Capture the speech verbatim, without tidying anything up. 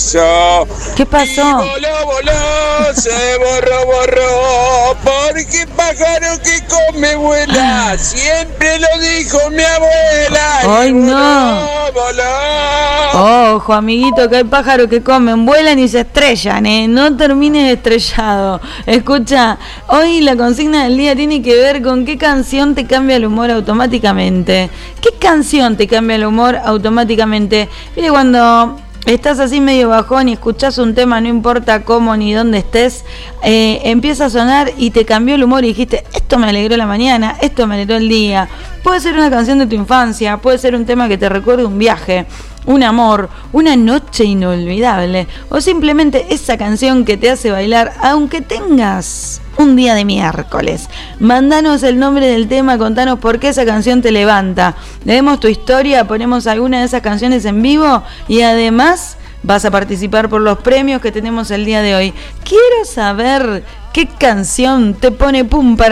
pasó? ¿Qué pasó? Y voló, voló, se borró, borró, porque pájaro que come vuela, siempre lo dijo mi abuela. ¡Ay, no! Voló. Ojo, amiguito, que hay pájaros que comen, vuelan y se estrellan, ¿eh? No termines estrellado. Escucha, hoy la consigna del día tiene que ver con qué canción te cambia el humor automáticamente. ¿Qué canción te cambia el humor automáticamente? Mire, cuando estás así medio bajón y escuchás un tema, no importa cómo ni dónde estés, eh, empieza a sonar y te cambió el humor y dijiste, esto me alegró la mañana, esto me alegró el día. Puede ser una canción de tu infancia, puede ser un tema que te recuerde un viaje, un amor, una noche inolvidable, o simplemente esa canción que te hace bailar aunque tengas un día de miércoles. Mándanos el nombre del tema, contanos por qué esa canción te levanta. Leemos tu historia, ponemos alguna de esas canciones en vivo y además vas a participar por los premios que tenemos el día de hoy. Quiero saber qué canción te pone pum para